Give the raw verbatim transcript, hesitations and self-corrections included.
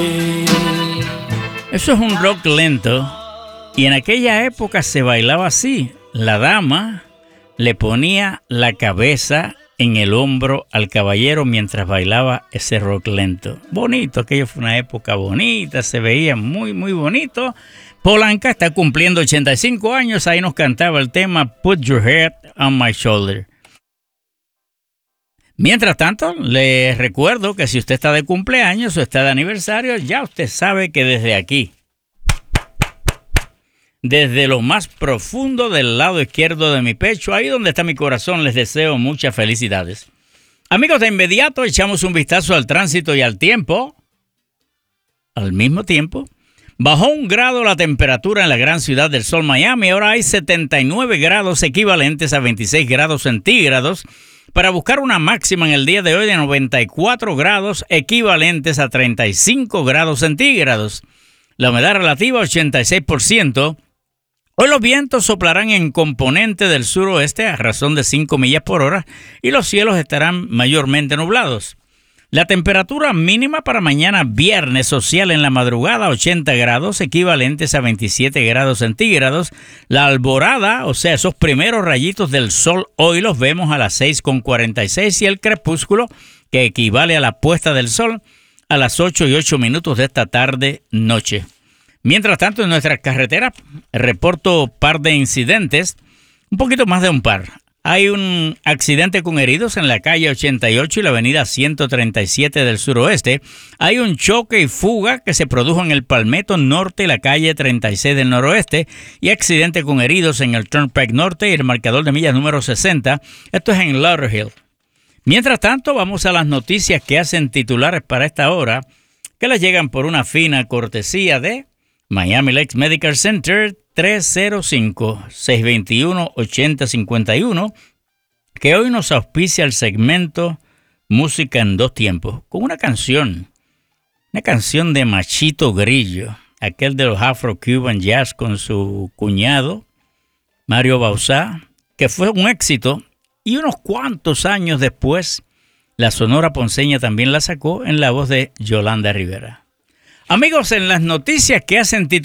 Eso es un rock lento y en aquella época se bailaba así. La dama le ponía la cabeza en el hombro al caballero mientras bailaba ese rock lento. Bonito, aquello fue una época bonita, se veía muy muy bonito. Polanca está cumpliendo ochenta y cinco años, ahí nos cantaba el tema Put Your Head on My Shoulder. Mientras tanto, les recuerdo que si usted está de cumpleaños o está de aniversario, ya usted sabe que desde aquí, desde lo más profundo del lado izquierdo de mi pecho, ahí donde está mi corazón, les deseo muchas felicidades. Amigos, de inmediato echamos un vistazo al tránsito y al tiempo. Al mismo tiempo, bajó un grado la temperatura en la gran ciudad del sol, Miami. Ahora hay setenta y nueve grados equivalentes a veintiséis grados centígrados, para buscar una máxima en el día de hoy de noventa y cuatro grados equivalentes a treinta y cinco grados centígrados. La humedad relativa ochenta y seis por ciento. Hoy los vientos soplarán en componente del suroeste a razón de cinco millas por hora y los cielos estarán mayormente nublados. La temperatura mínima para mañana viernes social en la madrugada ochenta grados equivalentes a veintisiete grados centígrados. La alborada, o sea, esos primeros rayitos del sol, hoy los vemos a las seis con cuarenta y seis y el crepúsculo, que equivale a la puesta del sol, a las ocho y ocho minutos de esta tarde noche. Mientras tanto, en nuestras carreteras reporto par de incidentes, un poquito más de un par. Hay un accidente con heridos en la calle ochenta y ocho y la avenida ciento treinta y siete del suroeste. Hay un choque y fuga que se produjo en el Palmetto Norte y la calle treinta y seis del noroeste. Y accidente con heridos en el Turnpike Norte y el marcador de millas número sesenta. Esto es en Lauderhill. Mientras tanto, vamos a las noticias que hacen titulares para esta hora, que les llegan por una fina cortesía de Miami Lakes Medical Center, tres cero cinco, seis dos uno, ocho cero cinco uno, que hoy nos auspicia el segmento Música en dos tiempos, con una canción, una canción de Machito Grillo, aquel de los Afro-Cuban Jazz con su cuñado, Mario Bauzá, que fue un éxito, y unos cuantos años después, la Sonora Ponceña también la sacó en la voz de Yolanda Rivera. Amigos, en las noticias que hacen titular